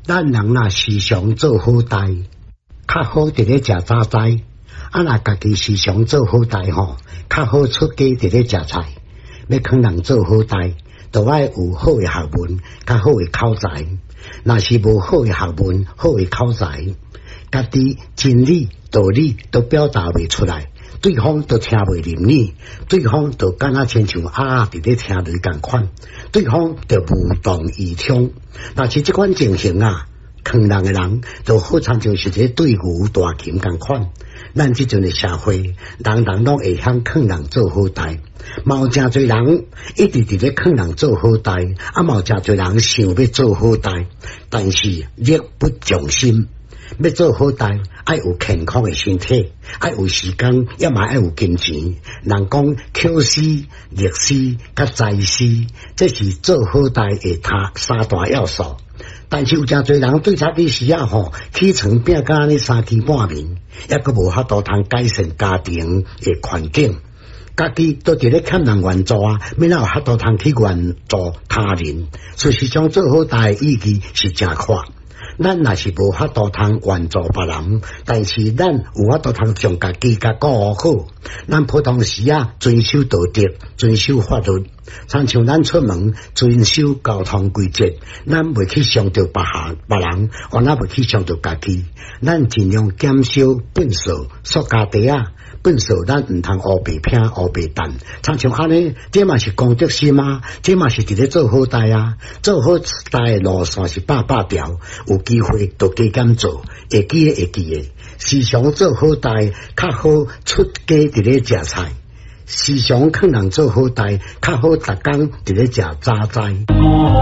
咱人若时常做好代，较好伫咧食早菜。若家己时常做好代吼，较好出家伫咧食菜。要劝人做好代，就爱有好诶学问，较好诶口才。若是无好诶学问、好诶口才，家己真理、道理都表达袂出来，对方都听袂入耳，对方就敢若亲像伫咧听雷共款，对方就无动于衷。若是即款情形劝人诶人，就好像就是一个对牛大琴共款。咱即阵诶社会，人人拢会晓劝人做好代，嘛有诚侪人一直伫咧劝人做好代，嘛有诚侪人想要做好代，但是力不从心。要做好代，爱有健康诶身体，爱有时间，也嘛爱有金钱。人讲口思、力思、甲财思，这是做好代诶三大要素。但是有诚侪人对这件事起床拼甲安尼3更半暝，也阁无法度通改善家庭诶环境，家己都伫咧欠人援助要哪有法度通去援助他人？事实上，做好代意义是真阔。咱若是无法度通援助别人，但是咱有法度通将家己甲顾好。咱普通时遵守道德，遵守法律，亲像咱出门遵守交通规则，咱袂去伤着别人，也袂去伤着家己。咱尽量减少粪扫、塑胶袋粪扫咱毋通乌白拼、乌白蛋，亲像安尼，这嘛是公德心这嘛是伫咧做好代做好代诶路线是百条，有机会就加减做，会记诶。时常做好代，较好出家伫咧食菜；时常劝人做好代，较好逐工伫咧食早菜。